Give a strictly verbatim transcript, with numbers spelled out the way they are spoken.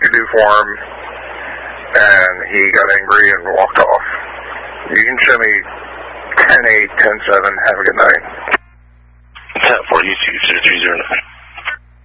could do for him, and he got angry and walked off. You can show me ten eight, ten seven. Have a good night. ten four, U two, zero three zero nine.